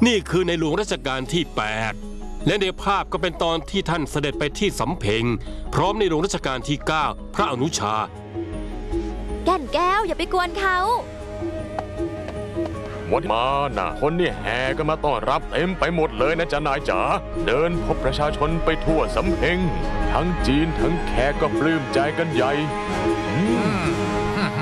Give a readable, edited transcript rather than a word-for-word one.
นี่คือในหลวงรัชกาลที่ 8และในภาพก็เป็นตอนที่ท่านเสด็จไปที่สำเพ็งพร้อมในหลวงรัชกาลที่ 9พระอนุชาแก่นแก้วอย่าไปกวนเขาวันมาน่ะคนนี่แห่กันมาต้อนรับเต็มไปหมดเลยนะจ๊ะนายจ๋าเดินพบประชาชนไปทั่วสำเพ็งทั้งจีนทั้งแขกก็ปลื้มใจกันใหญ่